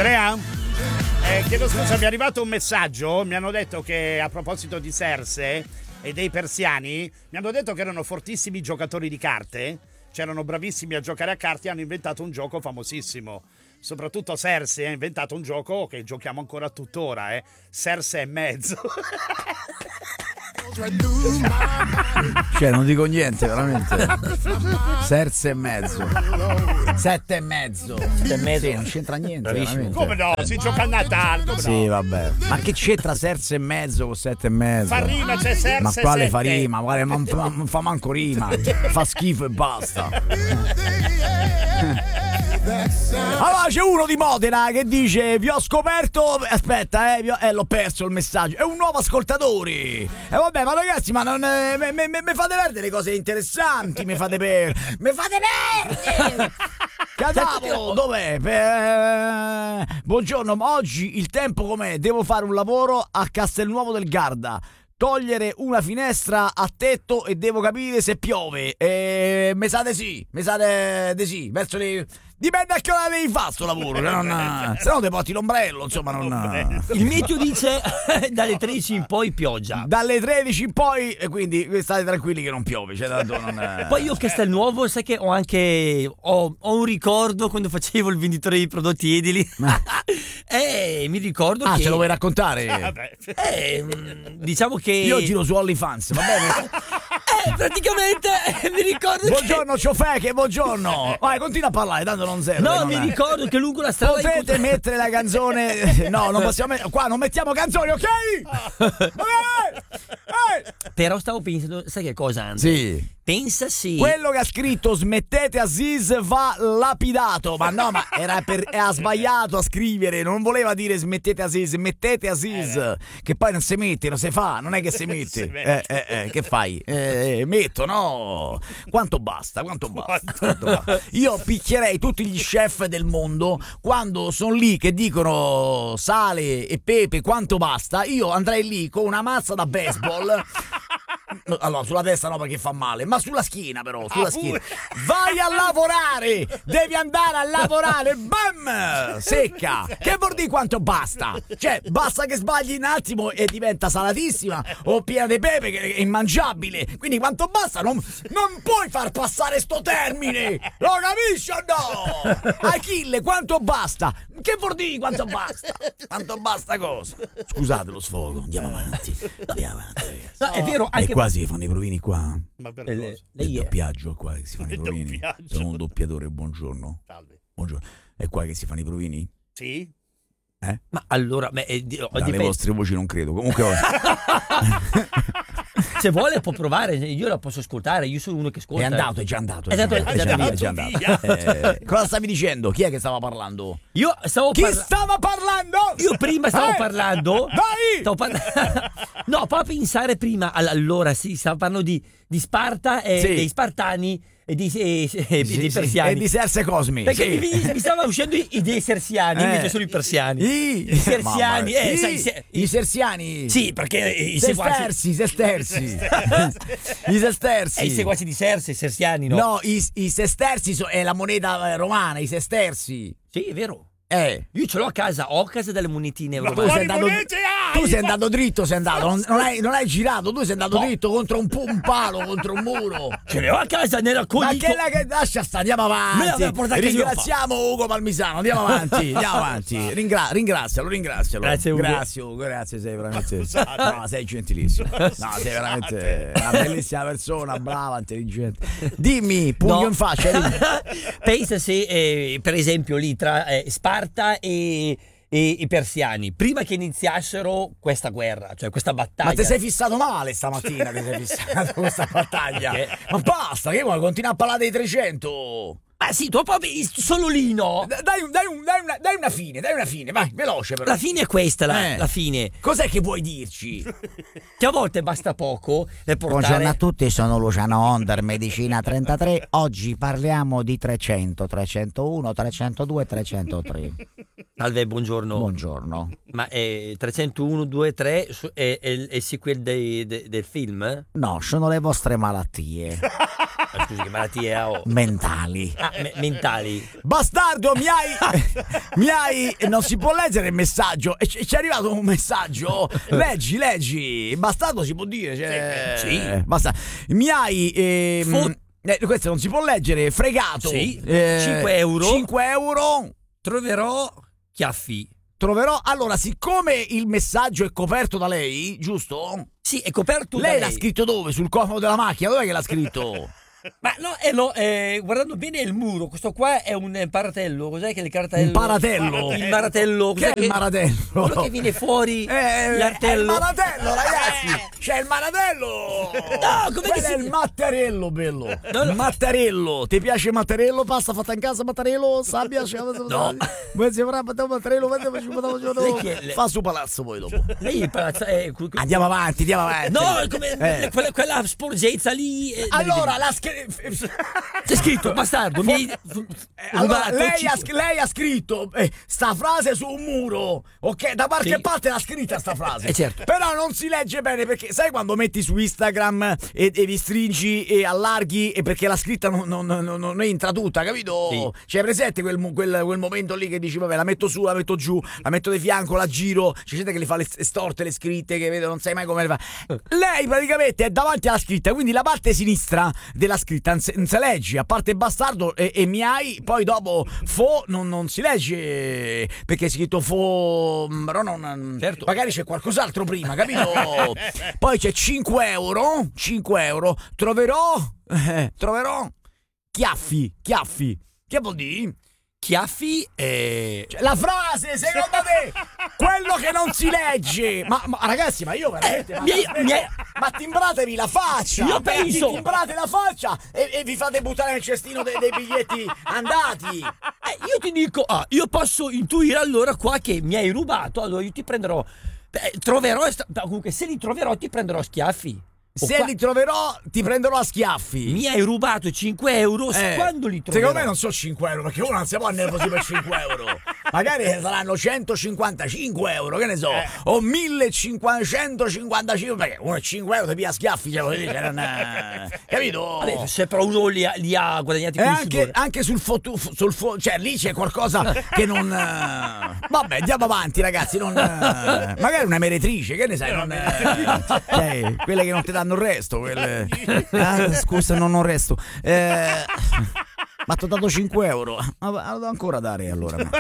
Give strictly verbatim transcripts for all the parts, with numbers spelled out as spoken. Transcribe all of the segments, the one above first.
Andrea? Eh, chiedo scusa, mi è arrivato un messaggio, mi hanno detto che a proposito di Serse e dei persiani, mi hanno detto che erano fortissimi giocatori di carte, c'erano bravissimi a giocare a carte e hanno inventato un gioco famosissimo. Soprattutto Serse ha inventato un gioco che giochiamo ancora tuttora, eh? Serse e mezzo. Cioè, non dico niente, veramente. Serse e mezzo. Sette e mezzo. Sette e mezzo. Sì, non c'entra niente. Veramente. Come no? Si gioca a Natale. Come sì, no? vabbè. Ma che c'entra Serse e mezzo con sette e mezzo? Fa rima, c'è Serse. Ma quale sette. fa rima? Guarda, non fa, non fa manco rima. Fa schifo e basta. Allora c'è uno di Modena che dice: vi ho scoperto. Aspetta, eh, vi ho... eh l'ho perso il messaggio. È un nuovo ascoltatore. E eh, vabbè, ma ragazzi, ma non mi fate perdere cose interessanti. Mi fate per. Mi fate perdere. Cadavolo, dov'è? Eh, buongiorno, ma oggi il tempo com'è? Devo fare un lavoro a Castelnuovo del Garda. Togliere una finestra a tetto e devo capire se piove. E mi sa di sì, mi sa di sì. Verso le... Dipende a che ora devi fare sto lavoro. Non... Se no ti porti l'ombrello, insomma. Non... Il meteo dice dalle tredici in poi pioggia. Dalle tredici in poi, e quindi state tranquilli che non piove. Cioè, tanto non... Poi io a Castelnuovo, sai che ho anche ho, ho un ricordo quando facevo il venditore di prodotti edili. E mi ricordo ah, che. Ce lo vuoi raccontare? Eh, diciamo che io giro su OnlyFans, va bene? Eh, praticamente mi ricordo buongiorno, che... Ciofeche, buongiorno. Vai, continua a parlare, tanto non serve. No, non mi è. ricordo che lungo la strada potete incontr- mettere la canzone. No, non possiamo met- qua non mettiamo canzoni, ok? Però stavo pensando, sai che cosa, Andrea? Sì. Pensa sì. Quello che ha scritto smettete Aziz va lapidato. Ma no, ma era per, ha sbagliato a scrivere. Non voleva dire smettete Aziz, mettete Aziz. Eh, che poi non si mette, non si fa. Non è che si mette. eh, eh, eh, che fai? Eh, metto, no? Quanto basta? Quanto basta? Quanto basta? Io picchierei tutti gli chef del mondo quando sono lì che dicono sale e pepe quanto basta. Io andrei lì con una mazza da baseball. Allora, sulla testa no perché fa male, ma sulla schiena però, sulla ah, schiena. Vai a lavorare, devi andare a lavorare, bam, secca. Che vuol dire quanto basta? Cioè, basta che sbagli un attimo e diventa salatissima o piena di pepe che è immangiabile. Quindi quanto basta? Non, non puoi far passare sto termine. Lo capisci o no? Achille, quanto basta? Che vuol dire quanto basta? Quanto basta cosa? Scusate lo sfogo, andiamo avanti. Andiamo avanti, ragazzi. No, è vero, anche e qua si fanno i provini qua. Ma per il, il doppiaggio qua che si fanno i provini. Sono un doppiatore, buongiorno. Salve. Buongiorno. È qua che si fanno i provini? Sì. Eh? Ma allora, beh, eh, dalle dipende. Vostre voci non credo. Comunque se vuole può provare, io la posso ascoltare, io sono uno che ascolta. È andato, è già andato. È, è, andato, è, già, è già andato. È già andato. Eh, cosa stavi dicendo? Chi è che stava parlando? Io stavo Chi parla- stava parlando? Io prima stavo eh? parlando. Vai! Stavo par- no, proprio pensare prima. Allora, sì, stavo parlando di, di Sparta e sì. dei Spartani. E di, e, e, sì, dei persiani e di Serse Cosmi perché sì. mi, mi stavano uscendo i, i dei sersiani eh. invece sono i persiani i, i sersiani eh, I, sai, se, i sersiani sì perché i sestersi sestersi i sestersi e i seguaci di Serse i sersiani no no i, i sestersi so, è la moneta romana i sestersi sì è vero. Eh. Io ce l'ho a casa, ho a casa delle monetine. Ma tu sei andato, tu sei andato dritto, sei andato, non, non, hai, non hai girato, tu sei andato no. dritto contro un, un palo, contro un muro. Ce l'ho a casa nella coglico. Ma che la che lascia sta, andiamo avanti. Ringraziamo Ugo Palmisano, andiamo avanti, andiamo avanti. Ringra- ringrazialo, ringrazialo. Grazie Ugo. Grazie Ugo, grazie, sei veramente. No, sei gentilissimo. No, sei veramente una bellissima persona, brava, intelligente. Dimmi, pugno no. in faccia. Dimmi. Pensa se, eh, per esempio, lì tra eh, Sparta e, e i persiani prima che iniziassero questa guerra, cioè questa battaglia. Ma ti sei fissato male stamattina, ti sei fissato questa battaglia. Che... Ma basta, che vuoi continuare a parlare dei trecento? Ma sì, tu proprio solo lì no. Dai, dai, un, dai, una, dai una fine, dai una fine, vai, veloce però. La fine è questa, la, eh. la fine. Cos'è che vuoi dirci? Che a volte basta poco per portare... Buongiorno a tutti, sono Luciano Onder, Medicina trentatré. Oggi parliamo di trecento, trecentouno, trecentodue, trecentotre. Salve, buongiorno. Buongiorno. Ma è trecentouno, due, tre è, è, è il sequel dei, de, del film? No, sono le vostre malattie. Scusi, che malattie ho? Mentali. Ah, me- mentali. Bastardo, mi hai. mi hai. Non si può leggere il messaggio. E c- ci è arrivato un messaggio. Leggi, leggi. Bastardo si può dire. Cioè, Sì. Basta. Mi hai. ehm, Fo- eh, questo non si può leggere. Fregato. Sì. Eh, cinque euro. cinque euro. Troverò chiaffi. Troverò. Allora, siccome il messaggio è coperto da lei, giusto? Sì, è coperto da Lei lei. l'ha scritto dove? Sul cofano della macchina? Dov'è che l'ha scritto? Ma no, eh, no eh, guardando bene il muro, questo qua è un eh, paratello. Cos'è che è il cartello? Un paratello. Il maratello. Che Cos'è è il maratello? Quello che viene fuori. Eh, è l'artello. il maratello, ragazzi! C'è il maratello! No, com'è che Quello si- è il mattarello, bello! No, no. Mattarello! Ti piace il mattarello? Pasta fatta in casa, mattarello? Sabbia? No. Lei chi è? Fa su palazzo poi dopo. Lei è il palazzo. eh, que- que- Andiamo avanti, andiamo avanti. No, è come Eh. quella, quella sporgezza lì. eh, Allora, la scri- c'è scritto bastardo. Mi hai Eh, Allora, rubato lei, cinque- ha, sc- lei ha scritto eh, sta frase su un muro, ok? Da qualche Sì. parte l'ha scritta sta frase. Eh, certo. Però non si legge bene perché sai quando metti su Instagram e, e vi stringi e allarghi e perché la scritta non, non, non, non entra tutta, capito? Sì. C'è presente quel, mo- quel, quel momento lì che dici vabbè la metto su, la metto giù, la metto di fianco, la giro, c'è gente che le fa le storte le scritte che vedo non sai mai come le fa. Lei praticamente è davanti alla scritta, quindi la parte sinistra della scritta non se, non se legge, a parte bastardo e, e mi hai, poi dopo fo non, non si legge perché è scritto fo, però non, Certo. magari c'è qualcos'altro prima, capito? Poi c'è cinque euro, cinque euro, troverò, eh, troverò chiaffi, chiaffi, che vuol dire? chiaffi e. Cioè, la frase, secondo te, quello che non si legge. Ma, ma ragazzi, ma io veramente. Ma, mi hai- mi hai- ma timbratevi la faccia. Io Ti penso- Timbrate la faccia e, e vi fate buttare nel cestino de- dei biglietti andati. Eh, io ti dico, ah, io posso intuire allora qua che mi hai rubato, allora io ti prenderò. Beh, troverò. Comunque, se li troverò, ti prenderò a schiaffi. O Se qua- li troverò, ti prenderò a schiaffi. Mi hai rubato cinque euro. Eh, Quando li troverò? Secondo me non sono cinque euro, perché uno non si può nervosire per cinque euro. Magari saranno centocinquantacinque euro, che ne so, Eh. o millecinquecentocinquantacinque, perché uno cinque euro ti piglia a schiaffi, cioè, voglio dire, non è- capito? Vabbè, se però uno li ha, li ha guadagnati E con il anche, sudore. anche sul foto, sul fo- cioè lì c'è qualcosa che non. eh, Vabbè, andiamo avanti, ragazzi. Non, eh, magari una meretrice, che ne sai? Non, eh, cioè, quelle che non ti danno il resto. Quelle... Ah, scusa, non ho il resto. Eh, ma ti ho dato cinque euro. Ma lo devo ancora dare allora. Ma.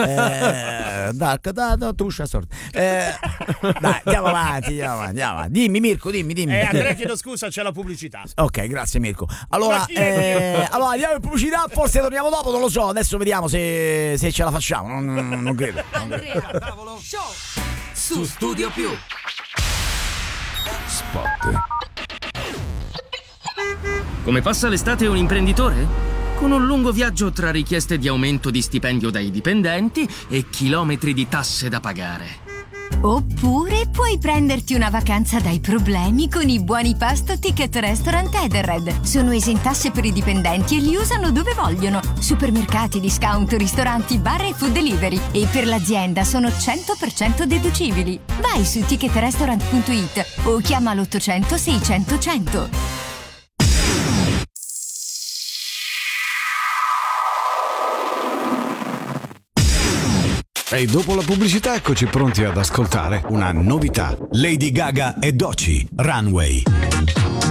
Eh, dai, da, da, tu c'hai sorte. Eh, dai, andiamo avanti, andiamo avanti, andiamo avanti. Dimmi, Mirko, dimmi, dimmi. Eh, Andrea, chiedo scusa, c'è la pubblicità. Ok, grazie Mirko. Allora, Ma chi è? eh, allora andiamo in pubblicità, forse torniamo dopo, non lo so, adesso vediamo se, se ce la facciamo, non, non- non credo. Andrea Show su Studio Più. Come passa l'estate un imprenditore? Con un lungo viaggio tra richieste di aumento di stipendio dai dipendenti e chilometri di tasse da pagare. Oppure puoi prenderti una vacanza dai problemi con i buoni pasto Ticket Restaurant Edenred. Sono esentasse per i dipendenti e li usano dove vogliono. Supermercati, discount, ristoranti, bar e food delivery. E per l'azienda sono cento per cento deducibili. Vai su ticket restaurant punto it o chiama l'ottocento seicento cento. E dopo la pubblicità eccoci pronti ad ascoltare una novità. Lady Gaga e Doechii, Runway.